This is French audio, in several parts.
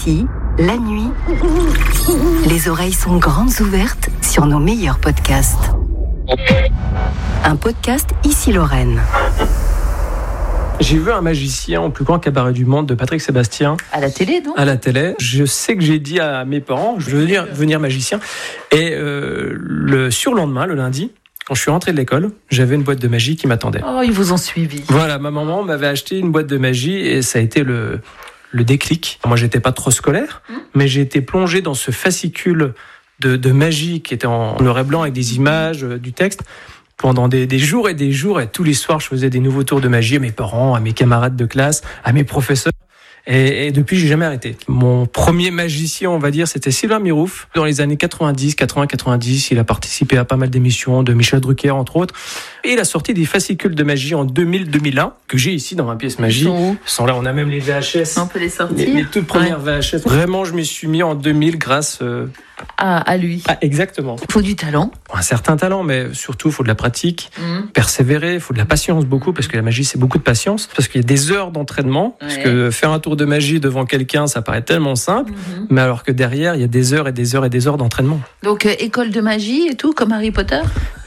Ici, la nuit, les oreilles sont grandes ouvertes sur nos meilleurs podcasts. Un podcast Ici Lorraine. J'ai vu un magicien au plus grand cabaret du monde de Patrick Sébastien. À la télé, non ? À la télé. Je sais que j'ai dit à mes parents, je veux devenir magicien. Et le surlendemain, le lundi, quand je suis rentré de l'école, j'avais une boîte de magie qui m'attendait. Oh, ils vous ont suivi. Voilà, ma maman m'avait acheté une boîte de magie et ça a été le déclic. Moi, j'étais pas trop scolaire, mais j'ai été plongé dans ce fascicule de magie qui était en noir et blanc avec des images, du texte. Pendant des jours et des jours, et tous les soirs, je faisais des nouveaux tours de magie à mes parents, à mes camarades de classe, à mes professeurs. Et depuis, j'ai jamais arrêté. Mon premier magicien, on va dire, c'était Sylvain Mirouf. Dans les années 90, il a participé à pas mal d'émissions de Michel Drucker, entre autres. Et il a sorti des fascicules de magie en 2000-2001, que j'ai ici dans ma pièce magie. Sans là, on a même les VHS. On peut les sortir. Les toutes premières VHS. Vraiment, je m'y suis mis en 2000 grâce à lui. Ah, exactement. Il faut du talent. Un certain talent, mais surtout, il faut de la pratique, persévérer, il faut de la patience beaucoup, parce que la magie, c'est beaucoup de patience, parce qu'il y a des heures d'entraînement, parce que faire un tour de magie devant quelqu'un, ça paraît tellement simple, mais alors que derrière, il y a des heures et des heures et des heures d'entraînement. Donc, école de magie et tout, comme Harry Potter ?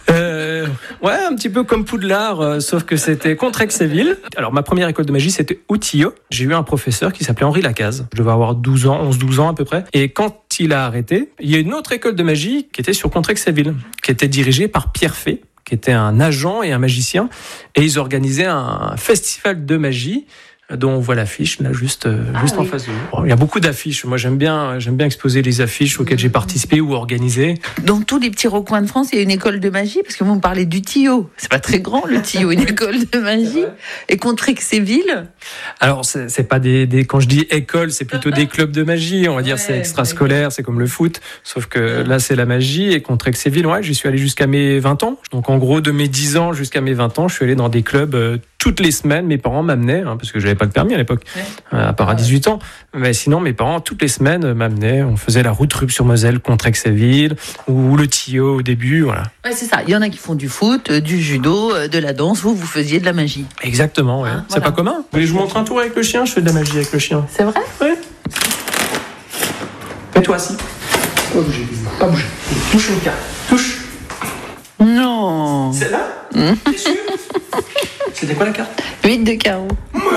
Ouais, un petit peu comme Poudlard, sauf que c'était Contrexéville. Alors, ma première école de magie, c'était Outillo. J'ai eu un professeur qui s'appelait Henri Lacaze. Je devais avoir 11-12 ans à peu près. Et quand il a arrêté, il y a une autre école de magie qui était sur Contrexéville, qui était dirigée par Pierre Fay, qui était un agent et un magicien. Et ils organisaient un festival de magie dont on voit l'affiche là juste en face de nous. Bon, il y a beaucoup d'affiches. Moi j'aime bien exposer les affiches auxquelles j'ai participé ou organisé. Dans tous les petits recoins de France, il y a une école de magie, parce que vous me parlez du Tillot. C'est pas très grand le Tillot, une école de magie. Et Contrexéville. Alors c'est pas des quand je dis école, c'est plutôt des clubs de magie. On va dire c'est extrascolaire, c'est comme le foot, sauf que là c'est la magie. Et Contrexéville, j'y suis allé jusqu'à mes 20 ans. Donc en gros de mes 10 ans jusqu'à mes 20 ans, je suis allé dans des clubs toutes les semaines. Mes parents m'amenaient, parce que j'avais pas de permis à l'époque, à part à 18 ans. Mais sinon, mes parents, toutes les semaines, m'amenaient. On faisait la route Rupt-sur-Moselle, Contrexéville, ou le Tillot au début, voilà. Ouais, c'est ça. Il y en a qui font du foot, du judo, de la danse. Vous faisiez de la magie. Exactement, ouais. C'est pas commun. Vous voulez que je vous montre un tour avec le chien ? Je fais de la magie avec le chien. C'est vrai ? Oui. Mets-toi assis. Pas bouger. Pas bouger. Touche une carte. Touche. Non. Celle-là ? T'es sûr ? C'était quoi la carte ? 8 de carreau.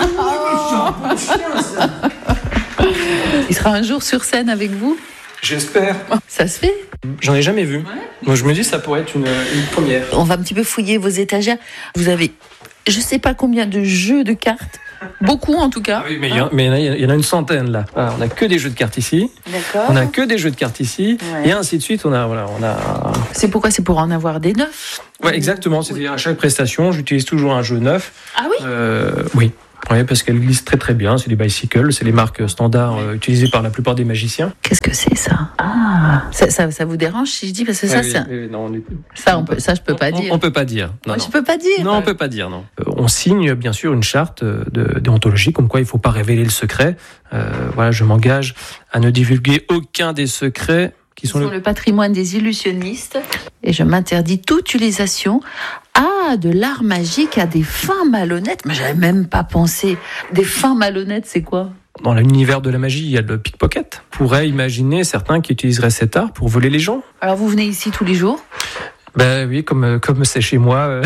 Il sera un jour sur scène avec vous ? J'espère. Ça se fait ? J'en ai jamais vu. Moi, je me dis ça pourrait être une première. On va un petit peu fouiller vos étagères. Vous avez, je sais pas combien de jeux de cartes. Beaucoup en tout cas. Ah oui, mais il y en a une centaine là. Alors, on n'a que des jeux de cartes ici. D'accord. On n'a que des jeux de cartes ici. Et ainsi de suite. On a. C'est pourquoi ? C'est pour en avoir des neufs. Ouais, exactement. C'est-à-dire à chaque prestation, j'utilise toujours un jeu neuf. Ah oui. Oui. Oui, parce qu'elles glissent très très bien. C'est des bicycles, c'est les marques standards utilisées par la plupart des magiciens. Qu'est-ce que c'est ça ? Ah, ça vous dérange si je dis, parce que ça, c'est non, je peux pas dire. On peut pas dire. Non, je peux pas dire. Non, on peut pas dire. Non. On signe bien sûr une charte de déontologie, comme quoi il faut pas révéler le secret. Voilà, je m'engage à ne divulguer aucun des secrets qui sont le patrimoine des illusionnistes, et je m'interdis toute utilisation de l'art magique à des fins malhonnêtes. Mais j'avais même pas pensé. Des fins malhonnêtes, c'est quoi ? Dans l'univers de la magie, il y a le pickpocket. On pourrait imaginer certains qui utiliseraient cet art pour voler les gens. Alors vous venez ici tous les jours ? Ben oui, comme c'est chez moi,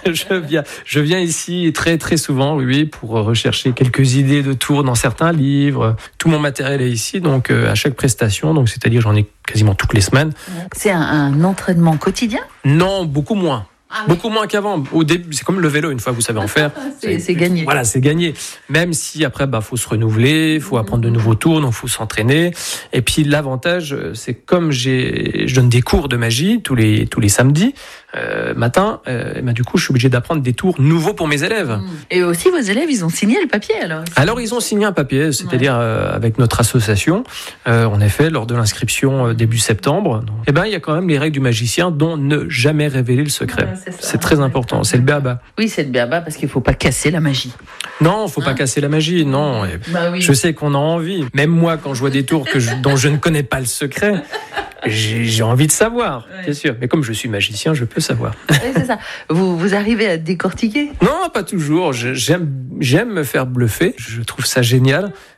je viens ici très très souvent, oui, pour rechercher quelques idées de tours dans certains livres. Tout mon matériel est ici, donc à chaque prestation, donc c'est-à-dire j'en ai quasiment toutes les semaines. C'est un entraînement quotidien ? Non, beaucoup moins. Beaucoup moins qu'avant. Au début, c'est comme le vélo, une fois que vous savez en faire. C'est gagné. Voilà, c'est gagné. Même si après, faut se renouveler, faut apprendre de nouveaux tours, donc faut s'entraîner. Et puis l'avantage, c'est comme je donne des cours de magie tous les samedis matin, du coup, je suis obligé d'apprendre des tours nouveaux pour mes élèves. Et aussi, vos élèves, ils ont signé le papier alors ? Alors, ils ont signé un papier, c'est-à-dire avec notre association, en effet, lors de l'inscription début septembre. Il y a quand même les règles du magicien, dont ne jamais révéler le secret. C'est très important, c'est le b.a.-ba. Oui, c'est le b.a.-ba parce qu'il ne faut pas casser la magie. Non, il ne faut pas casser la magie, non. Je sais qu'on a envie. Même moi, quand je vois des tours dont je ne connais pas le secret, j'ai envie de savoir, bien sûr. Mais comme je suis magicien, je peux savoir. Oui, c'est ça. Vous arrivez à décortiquer ? Non, pas toujours. J'aime me faire bluffer. Je trouve ça génial.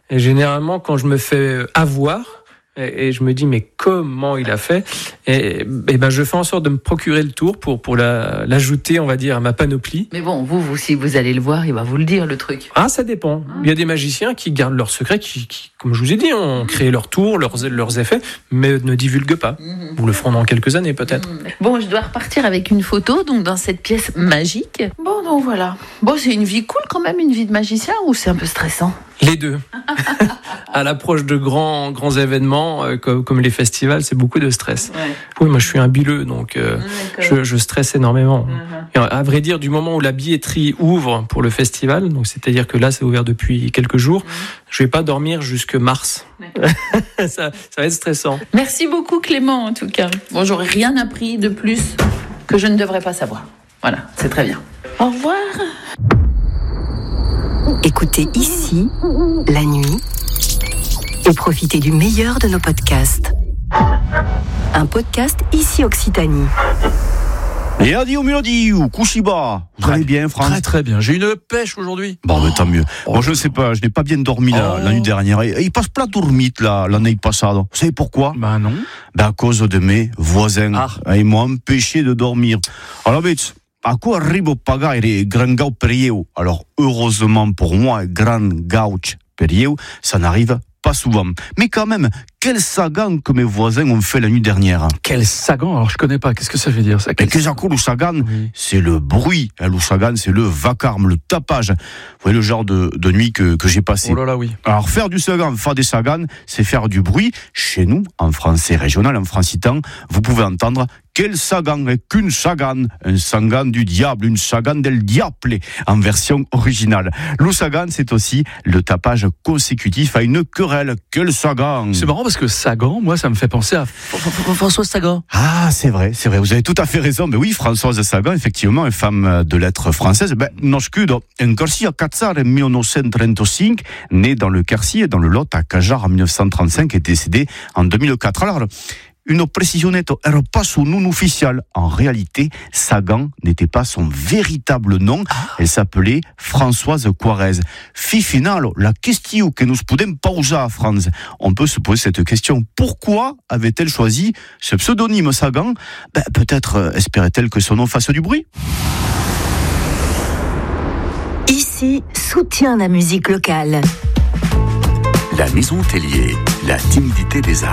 Et généralement, quand je me fais avoir, et je me dis mais comment il a fait, et ben je fais en sorte de me procurer le tour pour l'ajouter, on va dire, à ma panoplie. Mais bon, vous si vous allez le voir, il va vous le dire, le truc. Ah, ça dépend. Il y a des magiciens qui gardent leurs secrets, qui comme je vous ai dit, ont créé leur tour, leurs effets, mais ne divulguent pas. Vous le feront dans quelques années peut-être. Bon, je dois repartir avec une photo, donc dans cette pièce magique. Bon, donc voilà. Bon, c'est une vie cool quand même, une vie de magicien, ou c'est un peu stressant? Les deux. À l'approche de grands événements comme les festivals, c'est beaucoup de stress. Ouais. Oui, moi je suis un bileux, donc je stresse énormément. Et à vrai dire, du moment où la billetterie ouvre pour le festival, donc c'est-à-dire que là c'est ouvert depuis quelques jours, je vais pas dormir jusque mars. ça va être stressant. Merci beaucoup Clément en tout cas. Bon, j'aurais rien appris de plus que je ne devrais pas savoir. Voilà, c'est très bien. Au revoir. Écoutez ici, la nuit, et profitez du meilleur de nos podcasts. Un podcast Ici Occitanie. Et adieu Mélodie ou Kushiba. Vous allez bien, France? Très très bien. J'ai une pêche aujourd'hui. Bon, mais tant mieux. Bon, je ne sais pas, je n'ai pas bien dormi la nuit dernière. Et il passe plein dormite l'année passée. Vous savez pourquoi? Bah non. À cause de mes voisins. Ils m'ont empêché de dormir. Alors, a quoi arrivo pagare gran gau perieu? Alors, heureusement pour moi, gran gauch perieu, ça n'arrive pas souvent. Mais quand même, quel sagan que mes voisins ont fait la nuit dernière. Quel sagan? Alors je connais pas, qu'est-ce que ça veut dire ça? Mais qu'est-ce que le sagan? Oui. C'est le bruit. Le sagan, c'est le vacarme, le tapage. Vous voyez le genre de nuit que j'ai passé. Oh là là, oui. Alors faire du sagan, faire des sagans, c'est faire du bruit. Chez nous, en français régional, en francitan, vous pouvez entendre quel sagan est qu'une sagan, un sagan du diable, une sagan del diable en version originale. Le sagan, c'est aussi le tapage consécutif à une querelle. Quel sagan! C'est marrant parce que Sagan, moi, ça me fait penser à Françoise Sagan. Ah, c'est vrai, vous avez tout à fait raison. Mais oui, Françoise Sagan, effectivement, une femme de lettres française. Nascuda en Quercy à Catzar en 1935, née dans le Quercy et dans le Lot à Cajar en 1935 et décédée en 2004. Alors, une précisionette era pas son nom officiel. En réalité, Sagan n'était pas son véritable nom. Elle s'appelait Françoise Quarez. Final, la question que nous podem poser à France. On peut se poser cette question. Pourquoi avait-elle choisi ce pseudonyme Sagan? Peut-être espérait-elle que son nom fasse du bruit. Ici, soutient la musique locale. La Maison Tellier, la timidité des arts.